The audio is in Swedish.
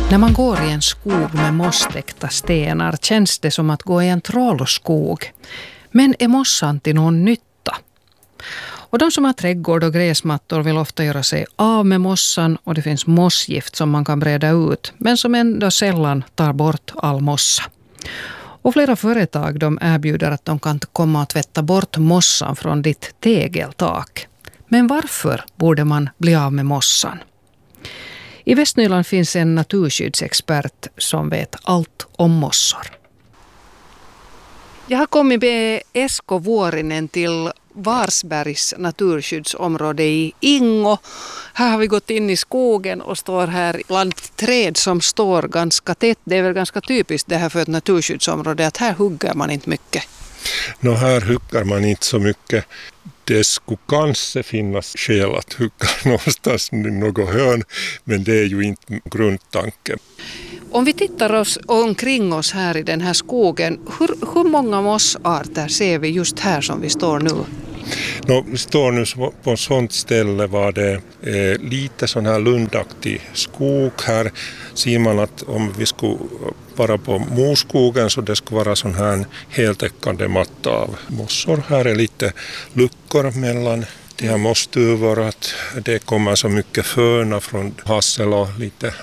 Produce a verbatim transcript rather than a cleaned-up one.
När man går i en skog med mosstäckta stenar känns det som att gå i en trollskog. Men är mossan till någon nytta? Och de som har trädgård och gräsmattor vill ofta göra sig av med mossan, och det finns mossgift som man kan breda ut men som ändå sällan tar bort all mossa. Och flera företag de erbjuder att de kan komma och tvätta bort mossan från ditt tegeltak. Men varför borde man bli av med mossan? I Västnyland finns en naturskyddsexpert som vet allt om mossor. Jag har kommit med Esko Vuorinen till Varsbergs naturskyddsområde i Ingo. Här har vi gått in i skogen och står här bland träd som står ganska tätt. Det är väl ganska typiskt det här för ett naturskyddsområde att här hugger man inte mycket. Nå, här hugger man inte så mycket. Det skulle kanske finnas skäl att hugga någonstans i något hörn, men det är ju inte grundtanken. Om vi tittar oss omkring oss här i den här skogen, hur, hur många mossarter ser vi just här som vi står nu? Nå, vi står nu på ett sådant ställe var det är lite sån här lundaktig skog. Här ser man att om vi skulle vara på moskogen så det skulle vara sån här heltäckande matta av mossor. Här är lite luckor mellan de här mosstuvor, att det kommer så mycket föna från hassel och lite